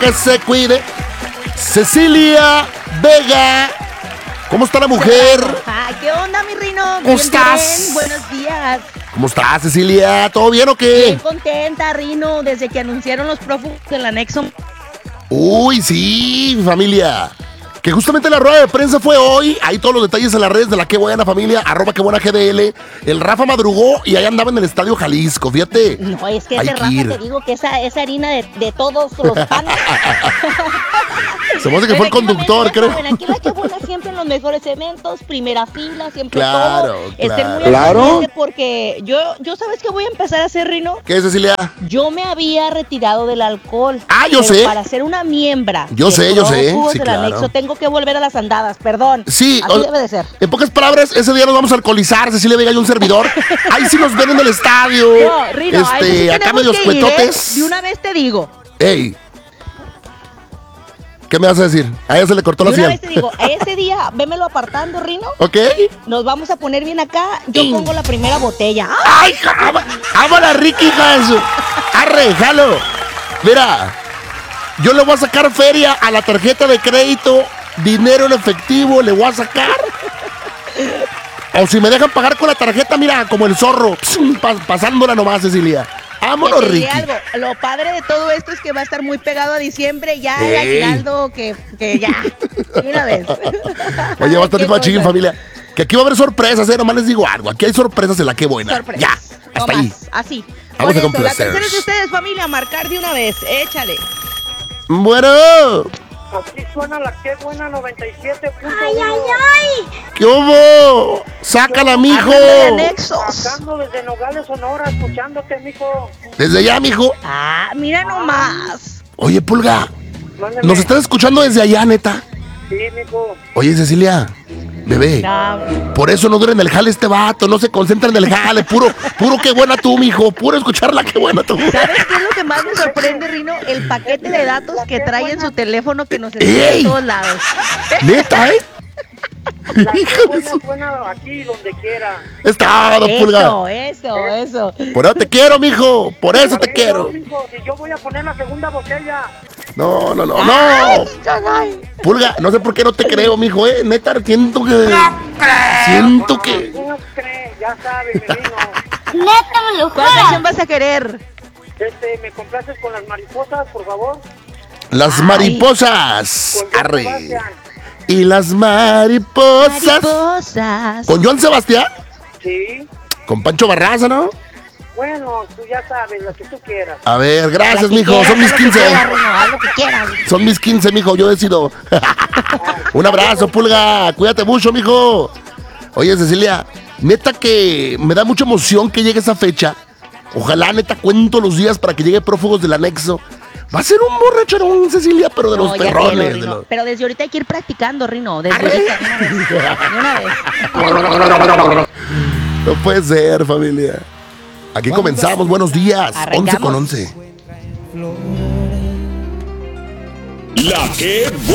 que se cuide. Cecilia Vega. ¿Cómo está la mujer? ¿Qué onda, mi Rino? ¿Cómo estás? Bien, buenos días. ¿Cómo estás, Cecilia? ¿Todo bien o qué? Bien contenta, Rino, desde que anunciaron los prófugos del anexo. Uy, sí, familia. Que justamente la rueda de prensa fue hoy. Hay todos los detalles en las redes de la Qué Buena Familia, @QueBuenaGDL. El Rafa madrugó y ahí andaba en el Estadio Jalisco, fíjate. No, es que Hay ese que Rafa, ir. te digo que esa harina de todos los panes. Se me hace que fue el conductor, creo. Aquí la Qué Buena siempre en los mejores eventos, primera fila, siempre Claro, todo. Estén muy claro. al pendiente porque yo ¿sabes qué voy a empezar a hacer, Rino? ¿Qué, Cecilia? Yo me había retirado del alcohol. Ah, yo pero sé. Para ser una miembra. Yo sé. Prófugos Sí, del claro. anexo, tengo que volver a las andadas, perdón. Sí, Así debe de ser. En pocas palabras, ese día nos vamos a alcoholizar, Cecilia Vega y un servidor. Ahí sí nos ven en el estadio. No, Rino, a eso sí acá tenemos medios que ir, cuetotes. De una vez te digo. Ey. ¿Qué me vas a decir? A ella se le cortó la De una señal. vez te digo, ese día, vémelo apartando, Rino. ¿Ok? Nos vamos a poner bien acá. Yo pongo la primera botella. ¡Ay, cámara, Ricky, hija de su! ¡Arre, jalo! Mira, yo le voy a sacar feria a la tarjeta de crédito, dinero en efectivo, le voy a sacar. O si me dejan pagar con la tarjeta, mira, como el zorro, pasándola nomás, Cecilia. Vámonos, Te diré Ricky. algo, lo padre de todo esto es que va a estar muy pegado a diciembre, ya el Ey. aguinaldo que ya, de una vez. Oye, va a estar Qué tipo machín, cosas. familia. Que aquí va a haber sorpresas, nomás les digo algo. Aquí hay sorpresas en la Qué Buena. Sorpresas. Ya, No hasta más, ahí. así. Vamos Por a eso, la complaceros. tercera es de ustedes, familia, marcar de una vez, échale. Bueno, Aquí suena la Qué Buena 97.1. ¿qué hubo? Sácala, mijo. Hablando de anexos. Sacando desde Nogales, Sonora, escuchándote, mijo. Desde allá, mijo. Ah, mira nomás. Oye, Pulga, Mándeme. nos están escuchando desde allá, neta. Sí, mijo. Oye, Cecilia, bebé, No, por eso no dura en el jale este vato, no se concentra en el jale, puro Qué Buena tú, mijo, puro escucharla, Qué Buena tú. ¿sabes qué es lo que más me sorprende, Rino? El paquete de datos que trae en su teléfono que nos ¡Ey! escucha en todos lados. Neta, ¿eh? La Qué Hijo de Buena su... suena aquí, donde quiera. Es todo, Pulga. Eso. Por eso te quiero, mijo, por eso te Arriba, quiero. mijo, y yo voy a poner la segunda botella. No. Ay. Pulga, no sé por qué no te creo, mijo, neta, siento que... No cree, ya sabe, mi vino. ¿Cuál canción vas a querer? ¿Me complaces con las mariposas, por favor? Las Ay. mariposas. Con Joan Arre. Sebastián. Y las mariposas. Mariposas. ¿Con Joan Sebastián? Sí. Con Pancho Barraza, ¿no? Bueno, tú ya sabes, lo que tú quieras. A ver, gracias, La que mijo. quieras, Son mis haz lo que 15. quieras, Rino, haz lo que quieras. Son mis 15, mijo. Yo decido. Un abrazo, Pulga. Cuídate mucho, mijo. Oye, Cecilia, neta que me da mucha emoción que llegue esa fecha. Ojalá, neta, cuento los días para que llegue Prófugos del Anexo. Va a ser un borrachorón, Cecilia, pero de los No, ya perrones. quiero, de Rino. los... Pero desde ahorita hay que ir practicando, Rino. Desde Arre. ahorita, de una vez. No puede ser, familia. Aquí comenzamos. Buenos días. Arrancamos. 11 con 11. La que